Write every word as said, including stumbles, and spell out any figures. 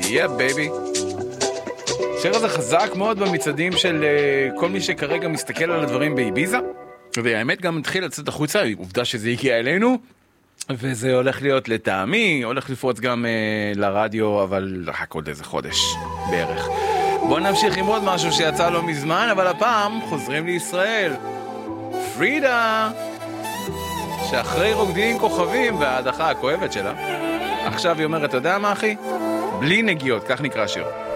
יא בייבי. השיר הזה חזק מאוד במצעדים של uh, כל מי שכרגע מסתכל על הדברים באיביזה, והאמת גם התחיל לצאת החוצה, עובדה שזה הגיע אלינו, וזה הולך להיות לטעמי, הולך לפרוץ גם uh, לרדיו, אבל רק עוד איזה חודש בערך. בואו נמשיך עם עוד משהו שיצא לא מזמן, אבל הפעם חוזרים לישראל. פרידה, שאחרי רוקדים כוכבים וההדחה הכואבת שלה, עכשיו היא אומרת, אתה יודע מה אחי? בלי נגיעות, כך נקרא שיר.